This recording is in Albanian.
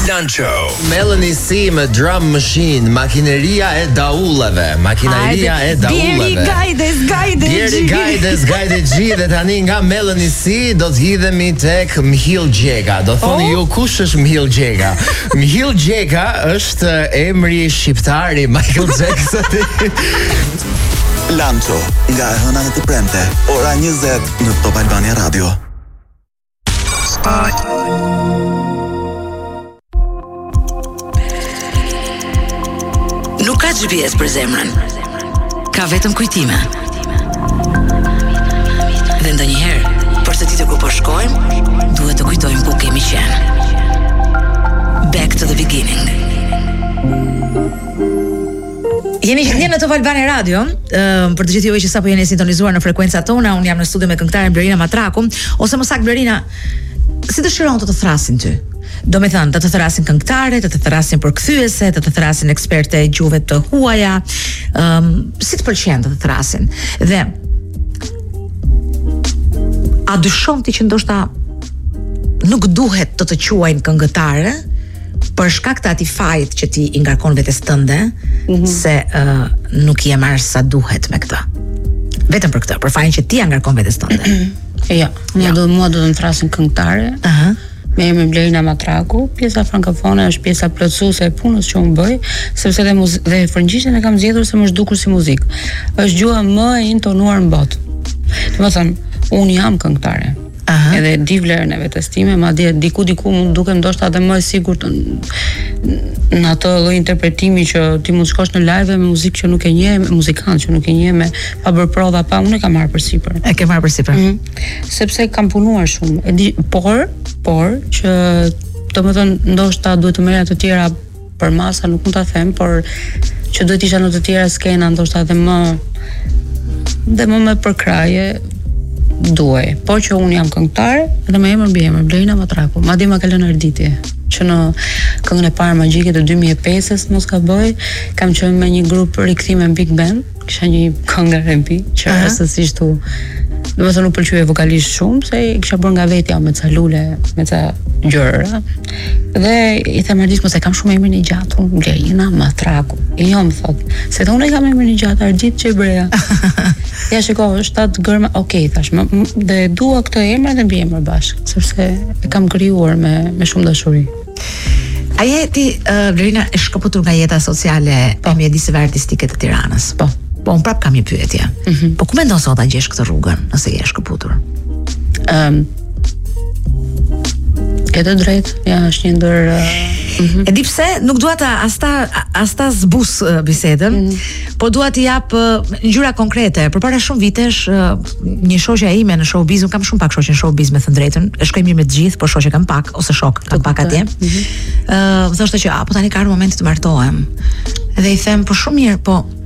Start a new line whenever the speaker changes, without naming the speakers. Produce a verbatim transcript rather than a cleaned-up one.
Lancho.
Melanie C me Drum Machine, makineria e daullave, makineria e daullave.
Bjeri Gajdes, Gajde
Bjeri Gajdes, Gajde G dhe tani nga Melanie C do të hidhemi tek Mhill Gjega. Do thoni ju kush është Mhill Gjega? Mhill Gjega është emri shqiptar i Michael Jackson.
Lancho, nga e hëna në të premte, ora njëzet në Top Albania Radio.
Nuk ka G P S për zemrën. Ka vetëm kujtime. Dhe ndonjëherë, për të ditur ku po shkojmë, duhet të kujtojmë ku kemi qenë. Back to the beginning.
Jeni që në Top Albania Radio, uh, për të gjithë juve që sapo jeni sintonizuar në frekuencat tona, unë jam në studio me këngëtaren Blerina Matraku, ose më saktë Blerina, si dëshiron të të thrasin ty? Do me thënë, të të thrasin këngëtare, të të thrasin përkthyese, të të thrasin eksperte e gjuhëve të huaja, um, si të pëlqen të të thrasin? Dhe a dyshon ti që ndoshta nuk duhet të të quajnë këngëtare për shkak të atij fajit që ti i ngarkon vetes tënde, mm-hmm. se uh, nuk je marrë sa duhet me këtë. Vetëm për këtë, për fajin që ti ja ngarkon vetes tënde.
Jo, mua
Jo.
do mua do të më thrasin këngëtare.
Aha.
Me emrin Blerina Matraku, pjesa frankofone është pjesa plotësuese e punës që unë bëj, sepse dhe, muzi- dhe frëngjishtjen e kam zgjedhur se më është dukur si muzikë. Është gjuha më e intonuar në botë. Domethënë, unë jam këngëtare.
Aha.
Edhe di vlerën e vetes time, madje diku diku mund dukem ndoshta edhe më e sigurt në në atë lloj interpretimi që ti mund shkosh në live me muzikë që nuk e njeh, me muzikant që nuk e njeh, me pa bërë prova, pa unë e kam marrë përsipër.
E ke marrë përsipër.
Mm. Sepse kam punuar shumë. E di, por, por që domethënë ndoshta duhet të merrja të tjera për masa, nuk mund ta them, por që duhet isha në të tjera skena ndoshta edhe më dhe më me përkraje duaj, por që unë jam këngëtare dhe me emër mbi emër Blerina Matraku. Madje ma ka lënë arditje që në këngën e parë magjike të dy mijë e pesës, mos ka bëj, kam qenë me një grup rikthime në Big Band, kisha një këngë R and B që rastësisht u domethënë u pëlqye vokalisht shumë, se i kisha bërë nga vetja me ca lule, me ca gjëra. Dhe i them Ardit, mos e kam shumë emrin e gjatë, unë Blerina Matraku. E jo më thot, se dhe unë e kam emrin e gjatë, Ardit Qebrea. Ja shiko, shtat gërma, okay, thash, më, më, dhe dua këtë emër dhe mbi emër bashkë, sepse e kam krijuar me me shumë dashuri.
A je ti, uh, Blerina, e shkëputur nga jeta sociale e mjediseve artistike të Tiranës?
Po.
Po, unë prap kam një pyetje.
Mhm.
Po ku mendon sot ta gjesh këtë rrugën, nëse je e shkëputur?
Ëm Ke të drejtë, ja, është një ndër uh, mm-hmm.
E di pse, nuk dua ta asta asta zbus uh, bisedën, mm-hmm. po dua t'i jap uh, ngjyra konkrete. Përpara shumë vitesh, uh, një shoqja ime në showbiz, un kam shumë pak shoqë në showbiz, me thënë drejtën, e shkoj mirë me të gjithë, por shoqë kam pak ose shok kam pak atje. Mm-hmm. uh, Më thoshte që a po tani ka ardhur momenti të martohem. Dhe i them, po shumë mirë, po